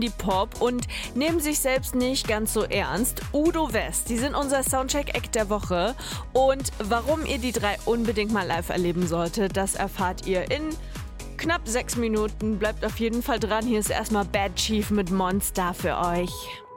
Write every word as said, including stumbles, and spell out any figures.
Indie-Pop und nehmen sich selbst nicht ganz so ernst. Udo West, die sind unser Soundcheck-Act der Woche. Und warum ihr die drei unbedingt mal live erleben solltet, das erfahrt ihr in knapp sechs Minuten. Bleibt auf jeden Fall dran. Hier ist erstmal Bad Chief mit Monster für euch.